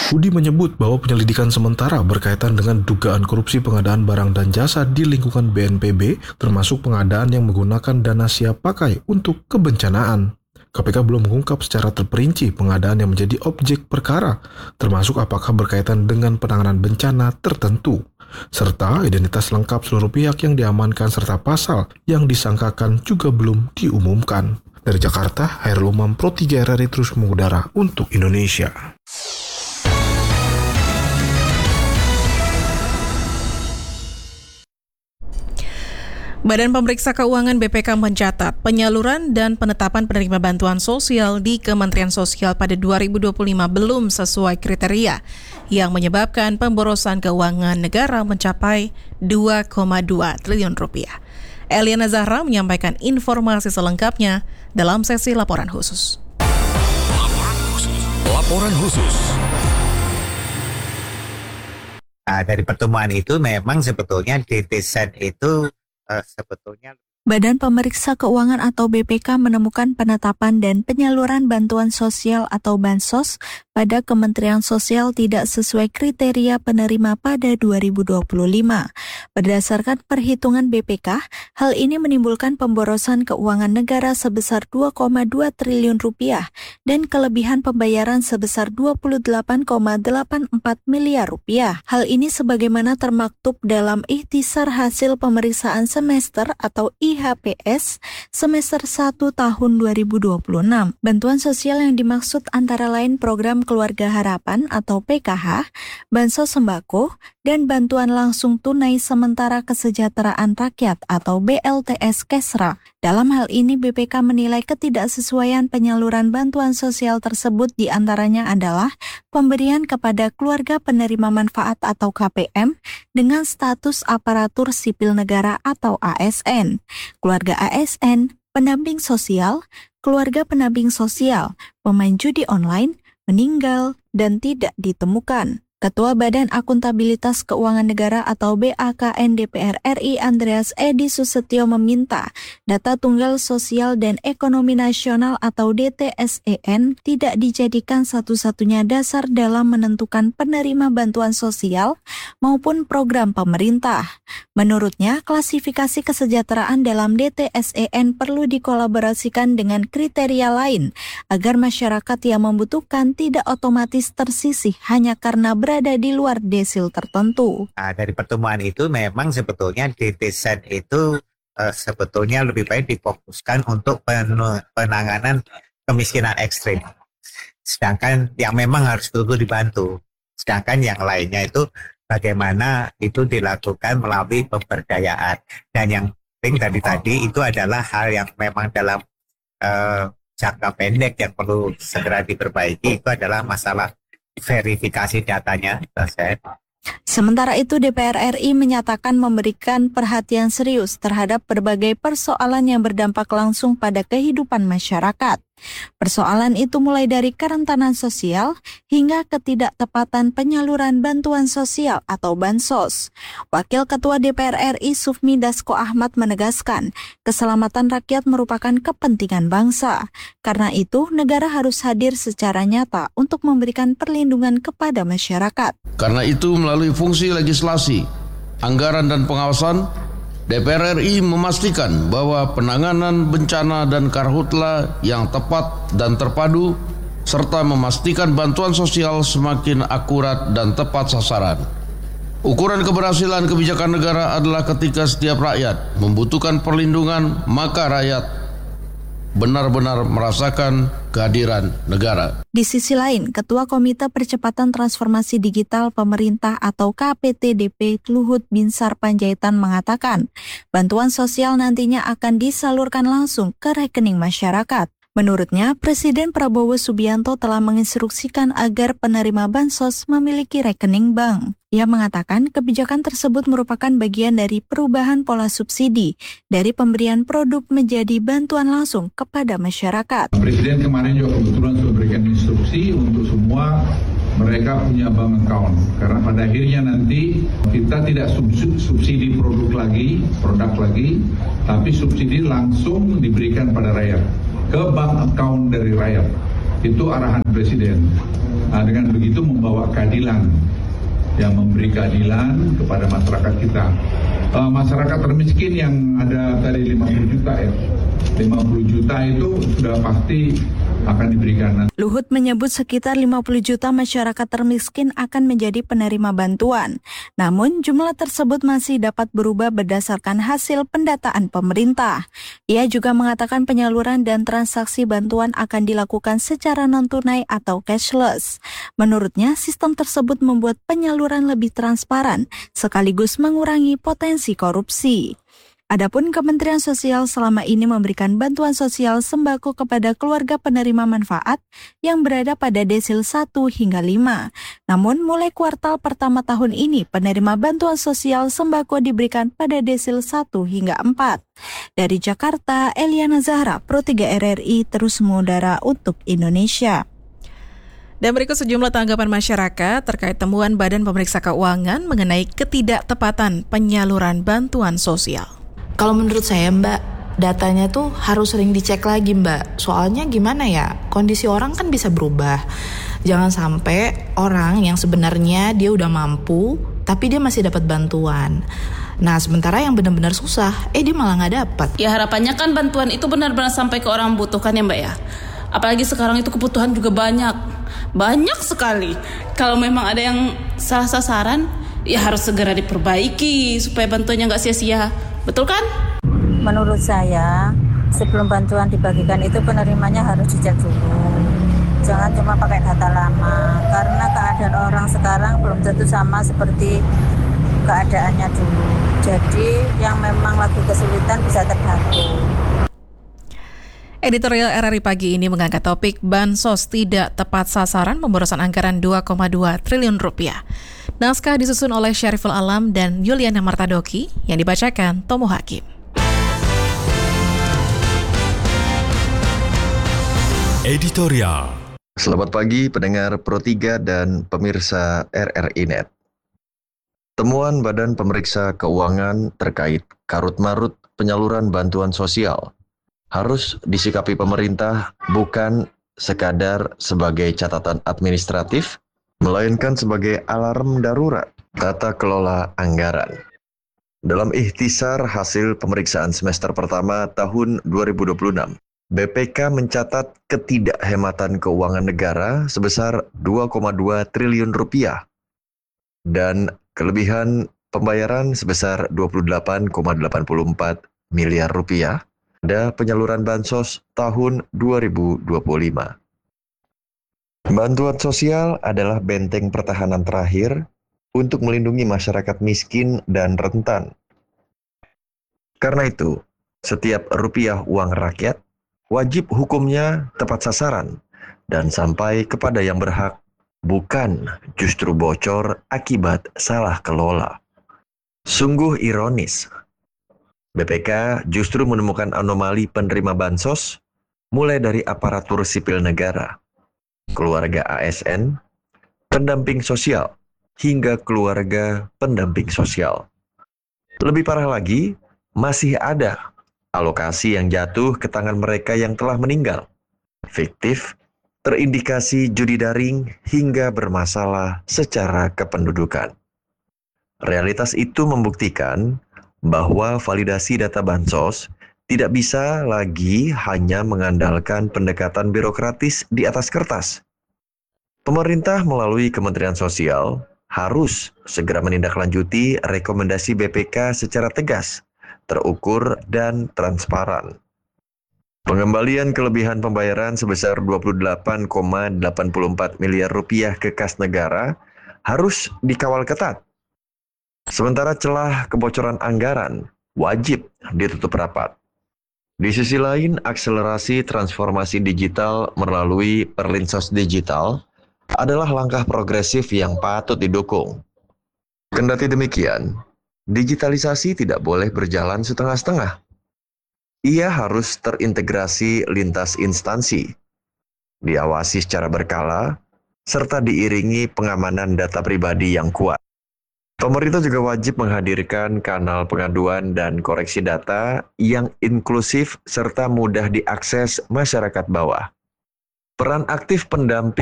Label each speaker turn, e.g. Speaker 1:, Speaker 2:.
Speaker 1: Budi menyebut bahwa penyelidikan sementara berkaitan dengan dugaan korupsi pengadaan barang dan jasa di lingkungan BNPB, termasuk pengadaan yang menggunakan dana siap pakai untuk kebencanaan. KPK belum mengungkap secara terperinci pengadaan yang menjadi objek perkara, termasuk apakah berkaitan dengan penanganan bencana tertentu, serta identitas lengkap seluruh pihak yang diamankan serta pasal yang disangkakan juga belum diumumkan. Dari Jakarta, Hairul Umam, Pro 3 RRI terus mengudara untuk Indonesia.
Speaker 2: Badan Pemeriksa Keuangan BPK mencatat penyaluran dan penetapan penerima bantuan sosial di Kementerian Sosial pada 2025 belum sesuai kriteria yang menyebabkan pemborosan keuangan negara mencapai 2,2 triliun rupiah. Eliana Zahra menyampaikan informasi selengkapnya dalam sesi laporan khusus.
Speaker 3: Laporan khusus.
Speaker 4: Nah, dari pertemuan itu memang sebetulnya didesain itu sebetulnya
Speaker 5: Badan Pemeriksa Keuangan atau BPK menemukan penetapan dan penyaluran bantuan sosial atau Bansos pada Kementerian Sosial tidak sesuai kriteria penerima pada 2025. Berdasarkan perhitungan BPK, hal ini menimbulkan pemborosan keuangan negara sebesar 2,2 triliun rupiah dan kelebihan pembayaran sebesar 28,84 miliar rupiah. Hal ini sebagaimana termaktub dalam ikhtisar hasil pemeriksaan semester atau IHPS semester 1 tahun 2026. Bantuan sosial yang dimaksud antara lain Program Keluarga Harapan atau PKH, Bansos Sembako, dan Bantuan Langsung Tunai Sementara Kesejahteraan Rakyat atau BLTS Kesra. Dalam hal ini BPK menilai ketidaksesuaian penyaluran bantuan sosial tersebut diantaranya adalah pemberian kepada keluarga penerima manfaat atau KPM dengan status aparatur sipil negara atau ASN, keluarga ASN, pendamping sosial, keluarga pendamping sosial, pemain judi online, meninggal, dan tidak ditemukan. Ketua Badan Akuntabilitas Keuangan Negara atau BAKN DPR RI Andreas Edi Susetio meminta data tunggal sosial dan ekonomi nasional atau DTSEN tidak dijadikan satu-satunya dasar dalam menentukan penerima bantuan sosial maupun program pemerintah. Menurutnya, klasifikasi kesejahteraan dalam DTSEN perlu dikolaborasikan dengan kriteria lain agar masyarakat yang membutuhkan tidak otomatis tersisih hanya karena berada di luar desil tertentu.
Speaker 4: Nah, dari pertemuan itu memang sebetulnya didesain itu sebetulnya lebih baik difokuskan untuk penanganan kemiskinan ekstrim. Sedangkan yang memang harus betul dibantu. Sedangkan yang lainnya itu bagaimana itu dilakukan melalui pemberdayaan. Dan yang penting tadi itu adalah hal yang memang dalam jangka pendek yang perlu segera diperbaiki, itu adalah masalah verifikasi datanya.
Speaker 5: Sementara itu, DPR RI menyatakan memberikan perhatian serius terhadap berbagai persoalan yang berdampak langsung pada kehidupan masyarakat. Persoalan itu mulai dari kerentanan sosial hingga ketidaktepatan penyaluran bantuan sosial atau Bansos. Wakil Ketua DPR RI Sufmi Dasko Ahmad menegaskan, keselamatan rakyat merupakan kepentingan bangsa. Karena itu, negara harus hadir secara nyata untuk memberikan perlindungan kepada masyarakat.
Speaker 6: Karena itu, melalui fungsi legislasi, anggaran dan pengawasan, DPR RI memastikan bahwa penanganan bencana dan karhutla yang tepat dan terpadu, serta memastikan bantuan sosial semakin akurat dan tepat sasaran. Ukuran keberhasilan kebijakan negara adalah ketika setiap rakyat membutuhkan perlindungan, maka rakyat benar-benar merasakan kehadiran negara.
Speaker 5: Di sisi lain, Ketua Komite Percepatan Transformasi Digital Pemerintah atau KPTDP Luhut Binsar Panjaitan mengatakan, bantuan sosial nantinya akan disalurkan langsung ke rekening masyarakat. Menurutnya, Presiden Prabowo Subianto telah menginstruksikan agar penerima bansos memiliki rekening bank. Ia mengatakan kebijakan tersebut merupakan bagian dari perubahan pola subsidi dari pemberian produk menjadi bantuan langsung kepada masyarakat.
Speaker 7: Presiden kemarin juga kebetulan sudah berikan instruksi untuk semua mereka punya bank account. Karena pada akhirnya nanti kita tidak subsidi produk lagi, tapi subsidi langsung diberikan pada rakyat ke bank account dari rakyat. Itu arahan Presiden. Dengan begitu membawa keadilan, yang memberi keadilan kepada masyarakat kita. Masyarakat termiskin yang ada tadi 50 juta ya, 50 juta itu sudah pasti akan diberikan.
Speaker 5: Luhut menyebut sekitar 50 juta masyarakat termiskin akan menjadi penerima bantuan. Namun jumlah tersebut masih dapat berubah berdasarkan hasil pendataan pemerintah. Ia juga mengatakan penyaluran dan transaksi bantuan akan dilakukan secara non-tunai atau cashless. Menurutnya, sistem tersebut membuat penyaluran lebih transparan sekaligus mengurangi potensi korupsi. Adapun Kementerian Sosial selama ini memberikan bantuan sosial sembako kepada keluarga penerima manfaat yang berada pada desil 1 hingga 5. Namun mulai kuartal pertama tahun ini penerima bantuan sosial sembako diberikan pada desil 1 hingga 4. Dari Jakarta, Eliana Zahra, Pro 3 RRI terus mengudara untuk Indonesia.
Speaker 2: Dan berikut sejumlah tanggapan masyarakat terkait temuan Badan Pemeriksa Keuangan mengenai ketidaktepatan penyaluran bantuan sosial.
Speaker 3: Kalau menurut saya Mbak, datanya tuh harus sering dicek lagi Mbak. Soalnya gimana ya, kondisi orang kan bisa berubah. Jangan sampai orang yang sebenarnya dia udah mampu, tapi dia masih dapat bantuan. Nah sementara yang benar-benar susah, dia malah nggak dapat.
Speaker 8: Ya harapannya kan bantuan itu benar-benar sampai ke orang membutuhkan ya Mbak ya. Apalagi sekarang itu kebutuhan juga banyak sekali. Kalau memang ada yang salah sasaran, ya harus segera diperbaiki supaya bantuannya nggak sia-sia. Betul kan?
Speaker 9: Menurut saya, sebelum bantuan dibagikan itu penerimanya harus dicek dulu. Jangan cuma pakai data lama, karena keadaan orang sekarang belum tentu sama seperti keadaannya dulu. Jadi yang memang lagi kesulitan bisa terbantu.
Speaker 2: Editorial RRI pagi ini mengangkat topik Bansos tidak tepat sasaran pemborosan anggaran 2,2 triliun rupiah. Naskah disusun oleh Syariful Alam dan Yuliana Martadoki yang dibacakan Tomo Hakim.
Speaker 10: Editorial.
Speaker 11: Selamat pagi pendengar Pro 3 dan pemirsa RRI Net. Temuan Badan Pemeriksa Keuangan terkait karut-marut penyaluran bantuan sosial harus disikapi pemerintah bukan sekadar sebagai catatan administratif, melainkan sebagai alarm darurat tata kelola anggaran. Dalam ikhtisar hasil pemeriksaan semester pertama tahun 2026, BPK mencatat ketidakhematan keuangan negara sebesar 2,2 triliun rupiah dan kelebihan pembayaran sebesar 28,84 miliar rupiah pada penyaluran bansos tahun 2025. Bantuan sosial adalah benteng pertahanan terakhir untuk melindungi masyarakat miskin dan rentan. Karena itu, setiap rupiah uang rakyat wajib hukumnya tepat sasaran dan sampai kepada yang berhak, bukan justru bocor akibat salah kelola. Sungguh ironis, BPK justru menemukan anomali penerima bansos mulai dari aparatur sipil negara, keluarga ASN, pendamping sosial, hingga keluarga pendamping sosial. Lebih parah lagi, masih ada alokasi yang jatuh ke tangan mereka yang telah meninggal, fiktif, terindikasi judi daring, hingga bermasalah secara kependudukan. Realitas itu membuktikan bahwa validasi data bansos tidak bisa lagi hanya mengandalkan pendekatan birokratis di atas kertas. Pemerintah melalui Kementerian Sosial harus segera menindaklanjuti rekomendasi BPK secara tegas, terukur, dan transparan. Pengembalian kelebihan pembayaran sebesar 28,84 miliar rupiah ke kas negara harus dikawal ketat. Sementara celah kebocoran anggaran wajib ditutup rapat. Di sisi lain, akselerasi transformasi digital melalui Perlinsos Digital adalah langkah progresif yang patut didukung. Kendati demikian, digitalisasi tidak boleh berjalan setengah-setengah. Ia harus terintegrasi lintas instansi, diawasi secara berkala, serta diiringi pengamanan data pribadi yang kuat. Pemerintah juga wajib menghadirkan kanal pengaduan dan koreksi data yang inklusif serta mudah diakses masyarakat bawah. Peran aktif pendamping